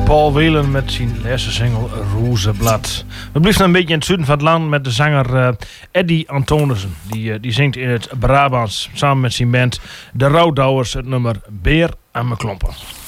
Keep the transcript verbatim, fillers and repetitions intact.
Paul Whelan met zijn laatste single Rozenblad. We blijven een beetje in het zuiden van het land met de zanger uh, Eddie Antonissen. Die, uh, die zingt in het Brabants samen met zijn band De Rouwdouwers het nummer Beer aan mijn klompen.